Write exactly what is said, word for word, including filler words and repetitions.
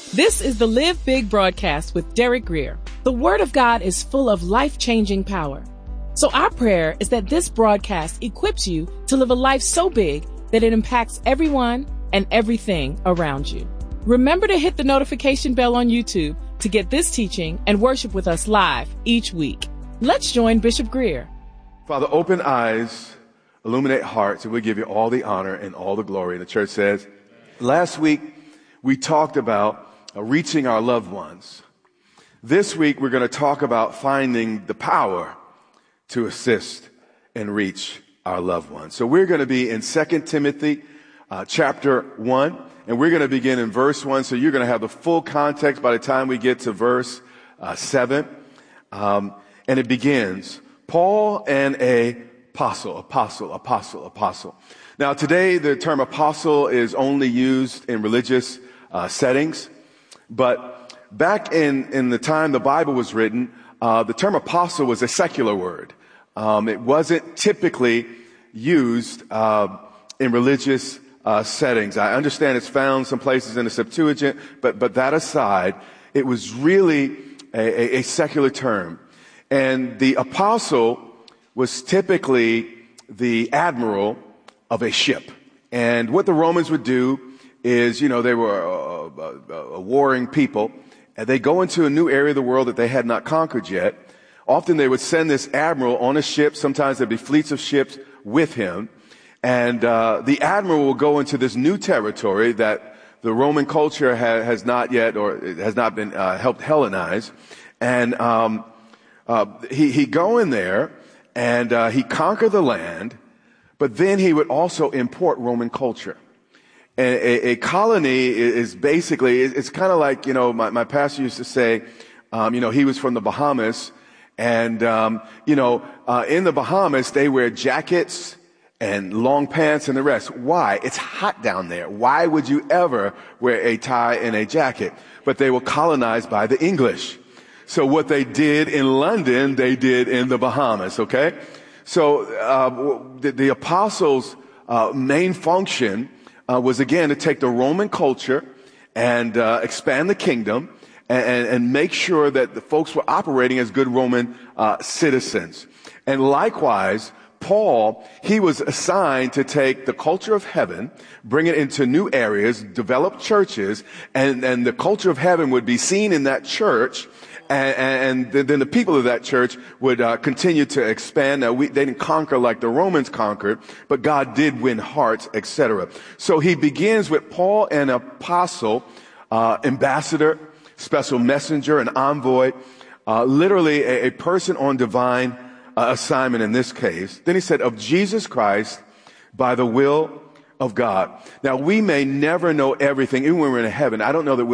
This is the Live Big broadcast with Derek Grier. The Word of God is full of life-changing power. So our prayer is that this broadcast equips you to live a life so big that it impacts everyone and everything around you. Remember to hit the notification bell on YouTube to get this teaching and worship with us live each week. Let's join Bishop Grier. Father, open eyes, illuminate hearts, and we give you all the honor and all the glory. The church says, last week we talked about uh, reaching our loved ones. This week we're going to talk about finding the power to assist and reach our loved ones. So we're going to be in Second Timothy uh, chapter one, and we're going to begin in verse one. So you're going to have the full context by the time we get to verse uh, seven. Um, and it begins, Paul and a apostle, apostle, apostle, apostle. Now today the term apostle is only used in religious uh, settings, but back in, in the time the Bible was written, uh, the term apostle was a secular word. Um, it wasn't typically used uh, in religious uh, settings. I understand it's found some places in the Septuagint, but but that aside, it was really a, a, a secular term. And the apostle was typically the admiral of a ship. And what the Romans would do is, you know, they were a, a, a warring people, and they go into a new area of the world that they had not conquered yet. Often they would send this admiral on a ship. Sometimes there'd be fleets of ships with him. And uh, the admiral will go into this new territory that the Roman culture ha- has not yet, or has not been uh, helped Hellenize. And um, uh, he, he'd go in there, and uh, he'd conquer the land, but then he would also import Roman culture. And a, a colony is basically, it's kind of like, you know, my, my pastor used to say, um, you know, he was from the Bahamas. And, um, you know, uh, in the Bahamas, they wear jackets and long pants and the rest. Why? It's hot down there. Why would you ever wear a tie and a jacket? But they were colonized by the English. So what they did in London, they did in the Bahamas, okay? So uh, the, the apostles' uh, main function uh, was, again, to take the Roman culture and uh, expand the kingdom, And, and make sure that the folks were operating as good Roman uh, citizens. And likewise, Paul, he was assigned to take the culture of heaven, bring it into new areas, develop churches, and, and the culture of heaven would be seen in that church, and, and then the people of that church would uh, continue to expand. Now, we, they didn't conquer like the Romans conquered, but God did win hearts, et cetera. So he begins with Paul, an apostle, uh, ambassador, special messenger, an envoy, uh, literally a, a person on divine uh, assignment in this case. Then he said, of Jesus Christ by the will of God. Now, we may never know everything, even when we're in heaven. I don't know that we'll